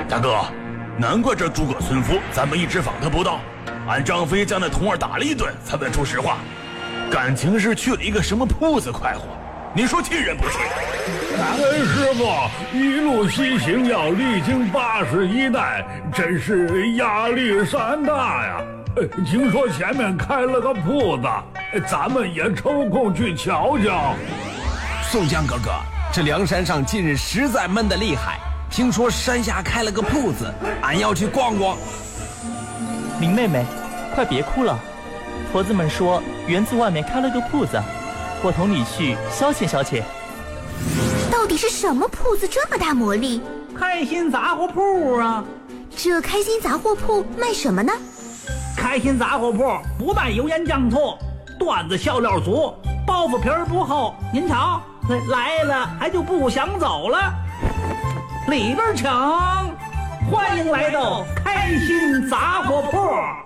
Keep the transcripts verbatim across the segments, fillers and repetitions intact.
大哥，难怪这诸葛村夫咱们一直访他不到，俺张飞将那童儿打了一顿才问出实话，感情是去了一个什么铺子快活，你说气人不气？ 俺师傅一路西行要历经八十一代，真是压力山大呀。听说前面开了个铺子，咱们也抽空去瞧瞧。 宋江哥哥，这梁山上近日实在闷得厉害，听说山下开了个铺子，俺要去逛逛。 林妹妹，快别哭了，婆子们说园子外面开了个铺子，我同你去消遣消遣。 到底是什么铺子这么大魔力？ 开心杂货铺啊！ 这开心杂货铺卖什么呢？ 开心杂货铺不卖油盐酱醋，段子笑料足，包袱皮儿不厚。您瞧，来了还就不想走了。里边请，欢迎来到开心杂货铺。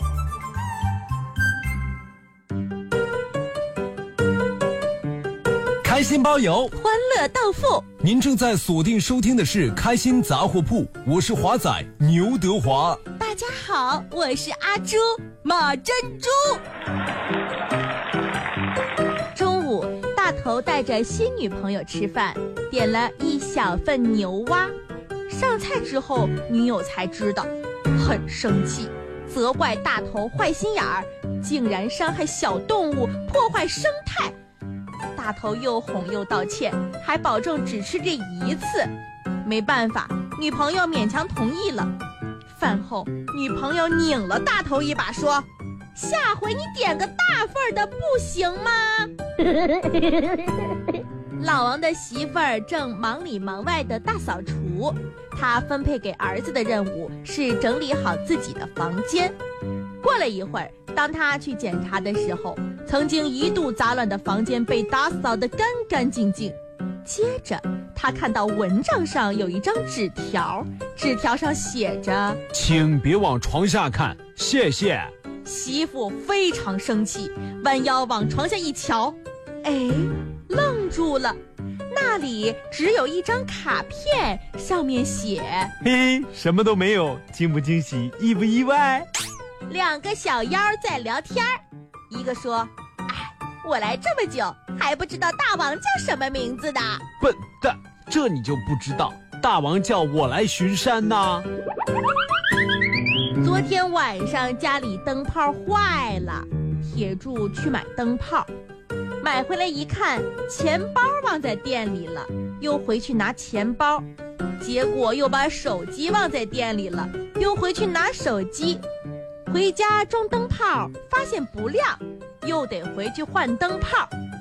开心包邮， 欢乐到付。 您正在锁定收听的是开心杂货铺，我是华仔牛德华。 大家好，我是阿朱马珍珠。中午，大头带着新女朋友吃饭，点了一小份牛蛙。上菜之后，女友才知道，很生气，责怪大头坏心眼儿，竟然伤害小动物，破坏生态。大头又哄又道歉，还保证只吃这一次。没办法，女朋友勉强同意了。饭后，女朋友拧了大头一把，说：“下回你点个大份的不行吗？”老王的媳妇儿正忙里忙外的大扫除，他分配给儿子的任务是整理好自己的房间。过了一会儿，当他去检查的时候，曾经一度杂乱的房间被打扫得干干净净。接着他看到蚊帐上有一张纸条，纸条上写着：“ 请别往床下看，谢谢。” 媳妇非常生气，弯腰往床下一瞧，哎，愣住了。那里只有一张卡片，上面写：“ 嘿，什么都没有，惊不惊喜，意不意外？” 两个小妖在聊天，一个说：“哎，我来这么久，还不知道大王叫什么名字的。” 笨蛋，这你就不知道？大王叫我来巡山呐。 昨天晚上家里灯泡坏了，铁柱去买灯泡，买回来一看，钱包忘在店里了，又回去拿钱包，结果又把手机忘在店里了，又回去拿手机。回家装灯泡，发现不亮，又得回去换灯泡。